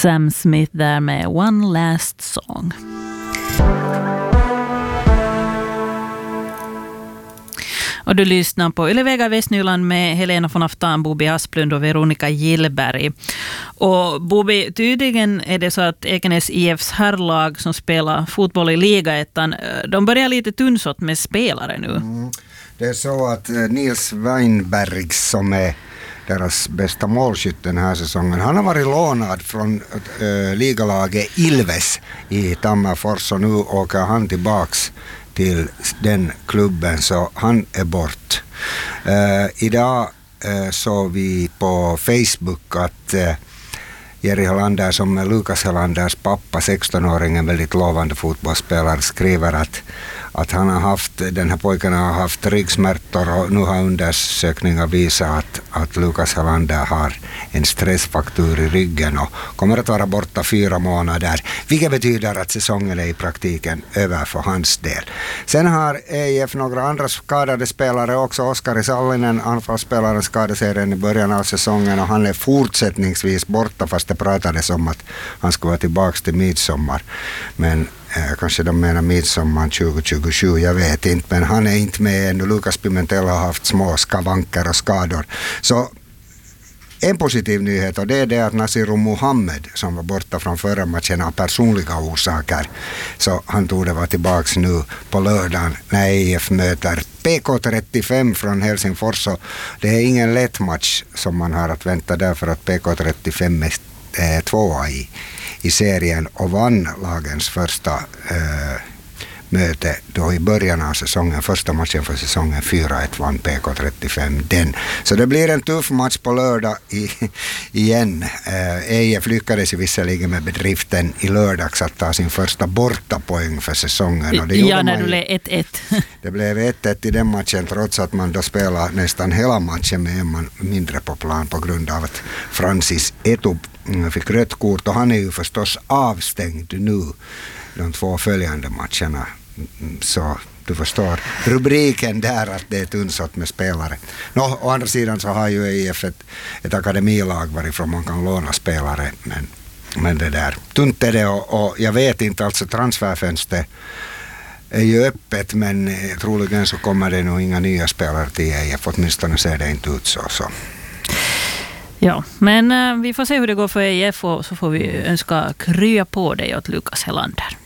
Sam Smith där med One Last Song. Och du lyssnar på Yle Vega Västnyland med Helena von Aftan, Bobi Asplund och Veronica Gillberg. Och Bobi, tydligen är det så att Ekenäs IFs herrlag som spelar fotboll i ligaettan, de börjar lite tunnsått med spelare nu. Det är så att Nils Weinberg som är deras bästa målskytt den här säsongen, han har varit lånad från ligalaget Ilves i Tammerfors och nu åker han tillbaks till den klubben, så han är bort. Idag såg vi på Facebook att Jerry Helander, som är Lukas Helanders pappa, 16-åringen, väldigt lovande fotbollsspelare, skriver att han har haft, den här pojken har haft ryggsmärtor och nu har undersökningar visat att Lukas Helander har en stressfaktor i ryggen och kommer att vara borta 4 månader, vilket betyder att säsongen är i praktiken över för hans del. Sen har EIF några andra skadade spelare också. Oskari Sallinen, anfallsspelaren, skadade sig redan i början av säsongen och han är fortsättningsvis borta, fast det pratades om att han skulle vara tillbaka till midsommar. Men kanske de menar midsommar 2027, jag vet inte, men han är inte med ännu. Lukas Pimentel har haft små skavanker och skador. Så en positiv nyhet, och det är det att Nasiru Mohammed, som var borta från förra matchen av personliga orsaker, så han tog det vara tillbaka nu på lördagen när EIF möter PK35 från Helsingfors. Så det är ingen lätt match som man har att vänta, därför att PK35 är 2 i serien och vann lagens första möte då i början av säsongen, första matchen för säsongen, 4-1 vann PK35 den. Så det blir en tuff match på lördag igen. EIF lyckades visserligen med bedriften i lördags att ta sin första bortapoäng för säsongen. Och det när det blev 1-1. Det blev 1-1 i den matchen, trots att man då spelade nästan hela matchen med en man mindre på plan på grund av att Francis Etup fick rött kort, och han är ju förstås avstängd nu de 2 följande matcherna. Så du förstår rubriken där, att det är tunnsått med spelare. Å andra sidan så har ju EIF ett akademilag varifrån man kan låna spelare, men det där tunt är det, och jag vet inte, alltså transferfönstret är ju öppet, men troligen så kommer det nog inga nya spelare till EIF, åtminstone ser det inte ut så. Ja, men vi får se hur det går för EIF, och så får vi önska krya på dig åt Lukas Helander.